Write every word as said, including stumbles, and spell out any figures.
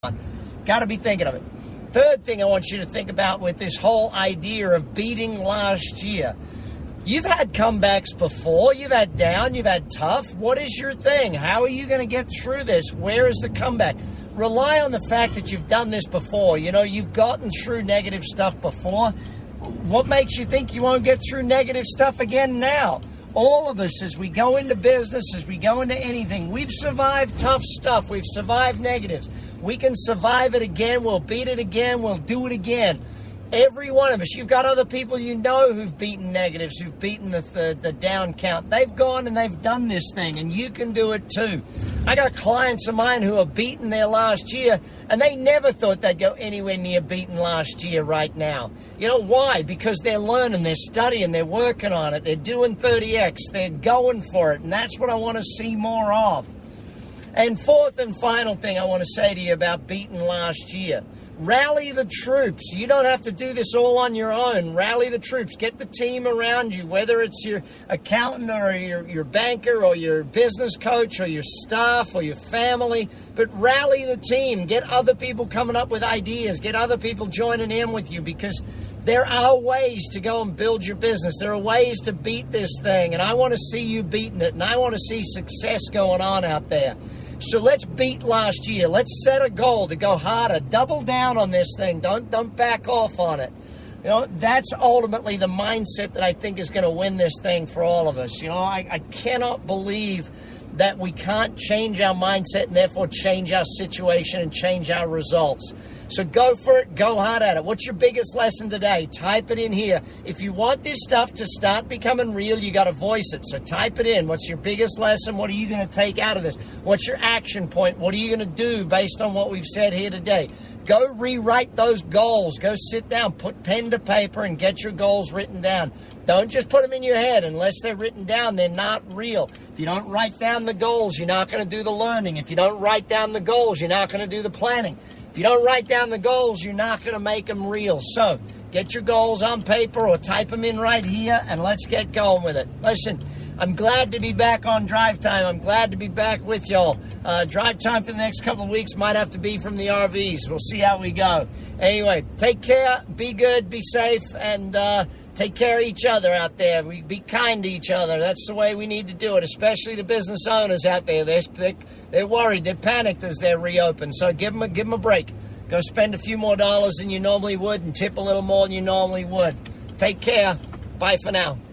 Got to be thinking of it. Third thing I want you to think about with this whole idea of beating last year. You've had comebacks before. You've had down. You've had tough. What is your thing? How are you going to get through this? Where is the comeback? Rely on the fact that you've done this before. You know, you've gotten through negative stuff before. What makes you think you won't get through negative stuff again now? All of us, as we go into business, as we go into anything, we've survived tough stuff. We've survived negatives. We can survive it again. We'll beat it again. We'll do it again. Every one of us. You've got other people you know who've beaten negatives, who've beaten the, the, the down count. They've gone and they've done this thing, and you can do it too. I got clients of mine who have beaten their last year, and they never thought they'd go anywhere near beating last year right now. You know why? Because they're learning, they're studying, they're working on it, they're doing thirty X, they're going for it, and that's what I want to see more of. And fourth and final thing I want to say to you about beating last year. Rally the troops. You don't have to do this all on your own. Rally the troops. Get the team around you, whether it's your accountant or your, your banker or your business coach or your staff or your family. But rally the team. Get other people coming up with ideas. Get other people joining in with you, because there are ways to go and build your business. There are ways to beat this thing. And I want to see you beating it. And I want to see success going on out there. So let's beat last year. Let's set a goal to go harder. Double down on this thing. Don't don't back off on it. You know, that's ultimately the mindset that I think is going to win this thing for all of us. You know, I, I cannot believe that we can't change our mindset and therefore change our situation and change our results. So go for it. Go hard at it. What's your biggest lesson today? Type it in here. If you want this stuff to start becoming real, you got to voice it. So type it in. What's your biggest lesson? What are you going to take out of this? What's your action point? What are you going to do based on what we've said here today? Go rewrite those goals. Go sit down, put pen to paper, and get your goals written down. Don't just put them in your head. Unless they're written down, they're not real. If you don't write down the goals, you're not going to do the learning. If you don't write down the goals, you're not going to do the planning. If you don't write down the goals, you're not going to make them real. So get your goals on paper or type them in right here, and let's get going with it. Listen, I'm glad to be back on Drive Time. I'm glad to be back with y'all. Uh, drive Time for the next couple of weeks might have to be from the R Vs. We'll see how we go. Anyway, take care, be good, be safe, and uh, take care of each other out there. We be kind to each other. That's the way we need to do it, especially the business owners out there. They're, they're, they're worried. They're panicked as they're reopened. So give them, a, give them a break. Go spend a few more dollars than you normally would and tip a little more than you normally would. Take care. Bye for now.